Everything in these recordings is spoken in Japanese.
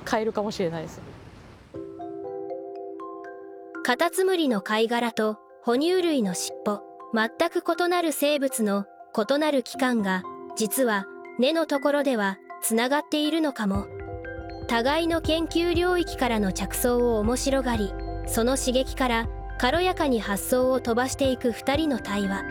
カエルかもしれないです。 カタツムリの貝殻と哺乳類の尻尾、全く異なる生物の異なる器官が実は根のところではつながっているのかも。互いの研究領域からの着想を面白がり、その刺激から軽やかに発想を飛ばしていく2人の対話。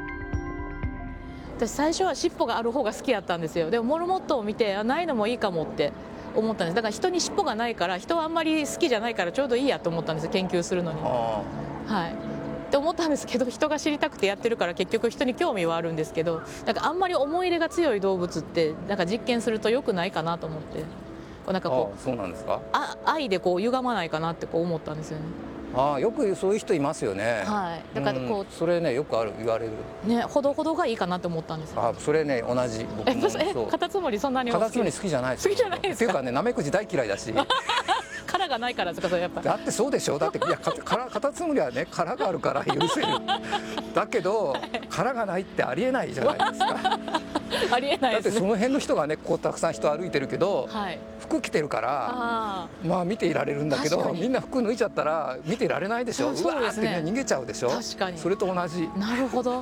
私最初は尻尾がある方が好きやったんですよ。でもモルモットを見てないのもいいかもって思ったんです。だから人に尻尾がないから、人はあんまり好きじゃないからちょうどいいやと思ったんですよ、研究するのに。はいって思ったんですけど、人が知りたくてやってるから結局人に興味はあるんですけど、なんかあんまり思い入れが強い動物ってなんか実験すると良くないかなと思って、なんかこう、 そうなんですか。 愛でこう歪まないかなってこう思ったんですよね。 よくそういう人いますよね。 はい、だからこう、 それねよく言われる。 ね、ほどほどがいいかなと思ったんですよ。 それね同じ。僕もそう。 カタツムリそんなにカタツムリ好きじゃないです。 好きじゃないですか。 っていうかね、ナメクジ大嫌いだし。 殻がないからですか、それやっぱ。 だってそうでしょ。だっていやカタツムリはね殻があるから許せる。だけど殻がないってありえないじゃないですか。 ありえないですね。 だってその辺の人がね、こうたくさん人歩いてるけど、 はい、 服着てるからまあ見ていられるんだけど、みんな服脱いちゃったら見ていられないでしょ。うわーってね逃げちゃうでしょ。 確かに。 それと同じ。 なるほど。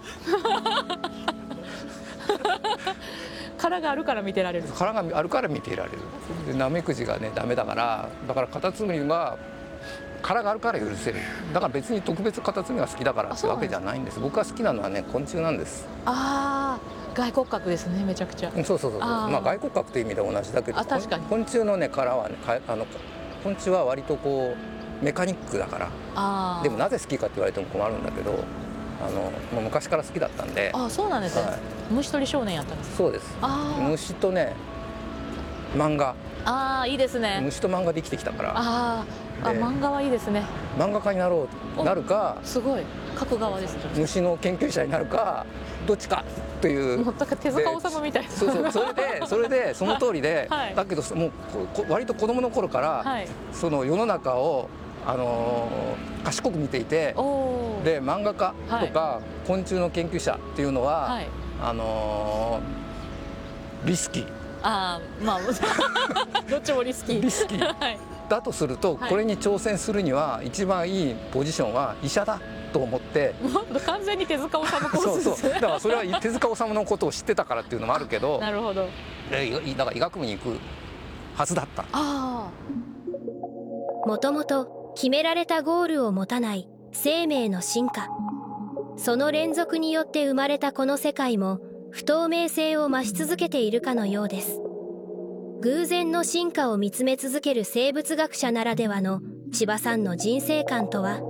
殻があるから見てられる。 殻があるから見ていられる。でナメクジがねダメだから、だからカタツムリが殻があるから許せる。だから別に特別カタツムリが好きだからってわけじゃないんです。僕が好きなのはね昆虫なんです。 外骨格ですね、めちゃくちゃ。 そう。まあ外骨格という意味で同じだけど、 確かに昆虫のね殻はね、昆虫は割とこうメカニックだから。でもなぜ好きかって言われても困るんだけど、もう昔から好きだったんで。 そうなんですね。虫取り少年やったんですか。 そうです。虫とね漫画。 いいですね。 虫と漫画で生きてきたから。 漫画はいいですね。 漫画家になるか、 すごい書く側です。 虫の研究者になるか、どっちかという。 もうだから手塚治虫みたいな。 そう。それでその通りで、だけどもう割と子供の頃からその世の中を賢く見ていて、で漫画家とか昆虫の研究者っていうのはリスキー。 まあどっちもリスキー。 だとすると、これに挑戦するには一番いいポジションは医者だと思って。 完全に手塚治虫コースですね。 だからそれは手塚治虫のことを知ってたからっていうのもあるけど。 なるほど。 だから医学部に行くはずだった。 もともと決められたゴールを持たない生命の進化、その連続によって生まれたこの世界も不透明性を増し続けているかのようです。偶然の進化を見つめ続ける生物学者ならではの千葉さんの人生観とは。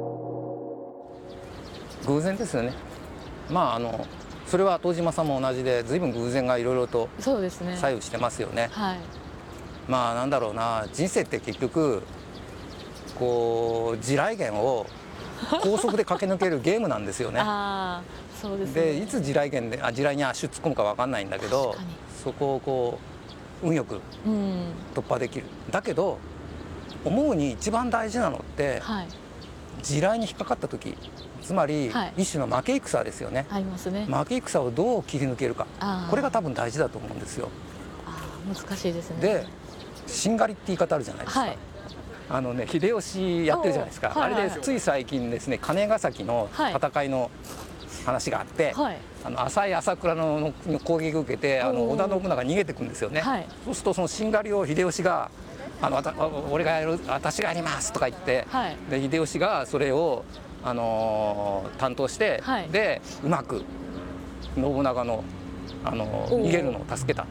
偶然ですよね。まあそれは東島さんも同じで、随分偶然がいろいろと左右してますよね。まあなんだろうな、人生って結局こう地雷原を高速で駆け抜けるゲームなんですよね。 そうですね。 でいつ地雷に足突っ込むか分かんないんだけど、そこをこう運よく突破できる。だけど思うに一番大事なのって、地雷に引っかかった時、つまり一種の負け戦ですよね。負け戦をどう切り抜けるか、これが多分大事だと思うんですよ。 難しいですね。 でしんがりって言い方あるじゃないですか。秀吉やってるじゃないですか。あれでつい最近ですね、金ヶ崎の戦いの話があって、浅井朝倉の攻撃を受けて織田信長逃げてくんですよね。そうするとそのしんがりを秀吉が俺がやる、私がやりますとか言って、で秀吉がそれを担当して、でうまく信長の逃げるのを助けた。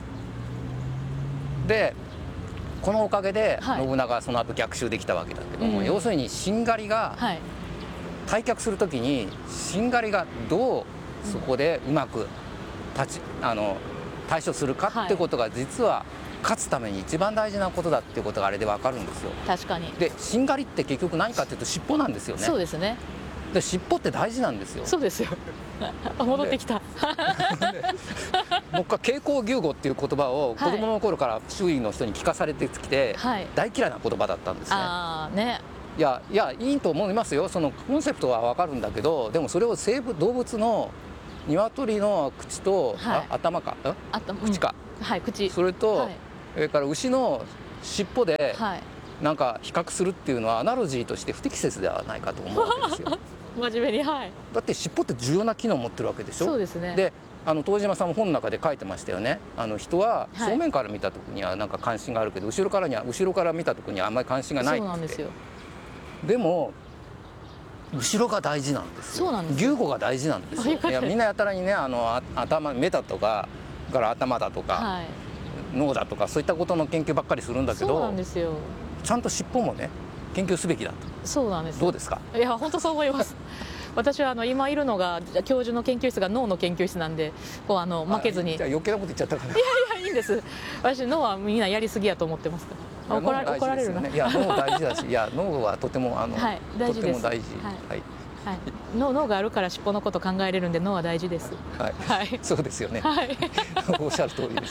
でこのおかげで信長はその後逆襲できたわけだけども、要するにしんがりが退却するときにしんがりがどうそこでうまく対処するかってことが実は勝つために一番大事なことだっていうことがあれで分かるんですよ。 確かに。でしんがりって結局何かっていうと尻尾なんですよね。 そうですね。 で尻尾って大事なんですよ。 そうですよ。戻ってきた。 僕は蛍光牛語っていう言葉を子供の頃から周囲の人に聞かされてきて、大嫌いな言葉だったんですね。いやいいと思いますよ。そのコンセプトは分かるんだけど、でもそれを動物の鶏の口と、頭か口か、 口、 それと、それから牛の尻尾でなんか比較するっていうのはアナロジーとして不適切ではないかと思うわけですよ。 真面目に、はい。 だって尻尾って重要な機能を持ってるわけでしょ。 そうですね。 で東島さんも本の中で書いてましたよね。人は正面から見た時にはなんか関心があるけど、後ろから見た時にはあんまり関心がないって。 そうなんですよ。 でも後ろが大事なんですよ。牛語が大事なんですよ。いやみんなやたらにね目だとかから頭だとか、脳だとかそういったことの研究ばっかりするんだけど、 そうなんですよ。 ちゃんと尻尾もね研究すべきだと。 そうなんです。 どうですか。 いや本当そう思います。私は今いるのが教授の研究室が脳の研究室なんで、こう負けずに。 じゃあ余計なこと言っちゃったかな。 いやいやいいんです。私脳はみんなやりすぎやと思ってますから。怒られるな。 いや脳大事だし、いや脳はとても大事です。 とても大事。 はい。脳があるから尻尾のこと考えれるんで脳は大事です。 はい。そうですよね。はい。おっしゃる通りです。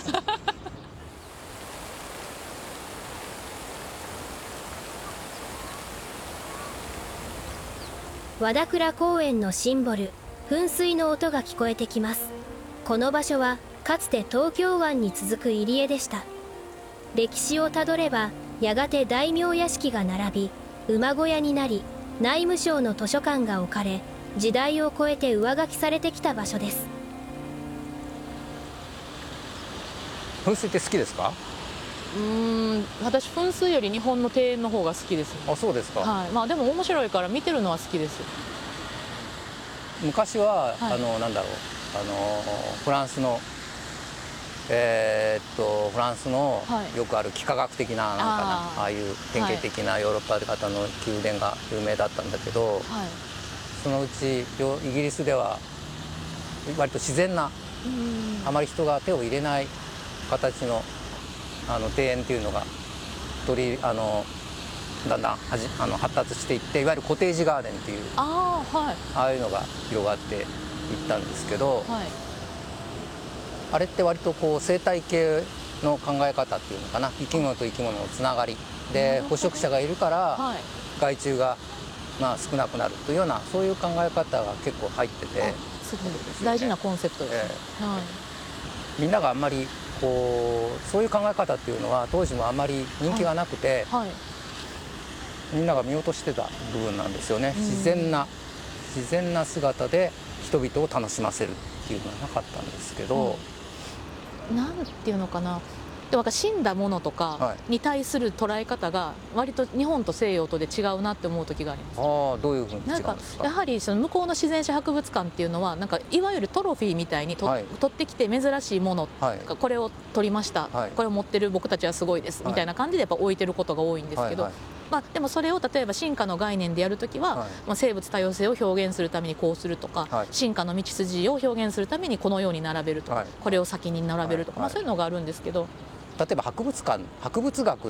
和田倉公園のシンボル、噴水の音が聞こえてきます。この場所はかつて東京湾に続く入り江でした。歴史をたどればやがて大名屋敷が並び、馬小屋になり、内務省の図書館が置かれ、時代を超えて上書きされてきた場所です。 噴水って好きですか。 私噴水より日本の庭園の方が好きです、ね。 あ、そうですか。 はい。まあでも面白いから見てるのは好きです。 昔は、なんだろう、フランスのよくある幾何学的ななんかな、ああいう典型的なヨーロッパ型の宮殿が有名だったんだけど、そのうちイギリスでは割と自然な、あまり人が手を入れない形の庭園っていうのがだんだん発達していって、いわゆるコテージガーデンっていう、ああいうのが広がっていったんですけど、あれって割とこう生態系の考え方っていうのかな、生き物と生き物のつながりで、捕食者がいるから害虫が少なくなるというような、そういう考え方が結構入ってて、 大事なコンセプトですね。 みんながあんまりそういう考え方っていうのは当時もあんまり人気がなくて、みんなが見落としてた部分なんですよね。自然な姿で人々を楽しませるっていうのはなかったんですけど、 なんていうのかな、でも死んだものとかに対する捉え方が割と日本と西洋とで違うなって思う時があります。 どういうふうに違うんですか。 やはりその向こうの自然史博物館っていうのはなんかいわゆるトロフィーみたいに取ってきて珍しいもの、これを取りました、これを持ってる僕たちはすごいですみたいな感じでやっぱ置いてることが多いんですけど、でもそれを例えば進化の概念でやるときは、生物多様性を表現するためにこうするとか、進化の道筋を表現するためにこのように並べるとか、これを先に並べるとか、そういうのがあるんですけど、 例えば博物学って、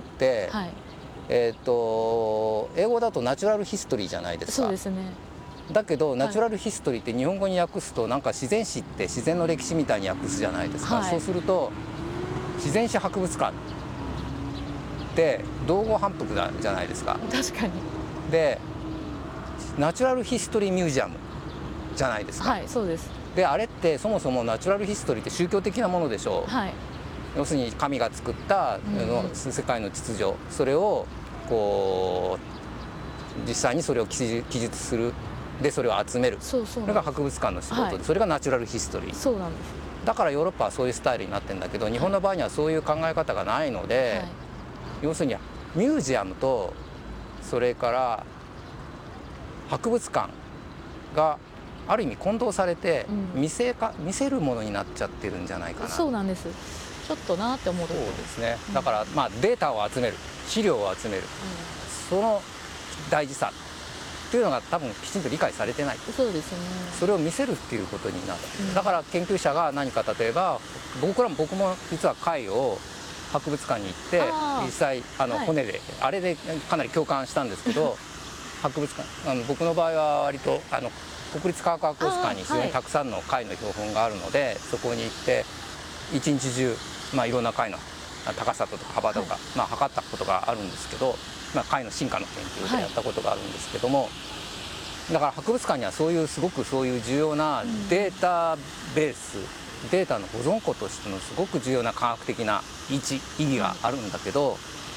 英語だとナチュラルヒストリーじゃないですか。 そうですね。 だけどナチュラルヒストリーって日本語に訳すとなんか自然史って自然の歴史みたいに訳すじゃないですか。そうすると自然史博物館って同語反復じゃないですか。 確かに。 でナチュラルヒストリーミュージアムじゃないですか。 そうです。 であれってそもそもナチュラルヒストリーって宗教的なものでしょう。要するに神が作った世界の秩序、それをこう実際にそれを記述する、でそれを集める、それが博物館の仕事で、それがナチュラルヒストリー。 そうなんです。 だからヨーロッパはそういうスタイルになってるんだけど、日本の場合にはそういう考え方がないので、要するにミュージアムとそれから博物館がある意味混同されて、見せるものになっちゃってるんじゃないかな。 そうなんです。ちょっとなって思う。 そうですね。だからデータを集める、資料を集める、その大事さっていうのが多分きちんと理解されてない。 そうですね。 それを見せるっていうことになる。だから研究者が何か例えば僕も実は貝を博物館に行って実際骨であれでかなり共感したんですけど、博物館僕の場合は割と国立科学博物館に非常にたくさんの貝の標本があるので、そこに行って一日中いろんな貝の高さとか幅とか測ったことがあるんですけど、貝の進化の研究でやったことがあるんですけども、だから博物館にはすごくそういう重要なデータベース、データの保存庫としてのすごく重要な科学的な意義があるんだけど、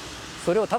それを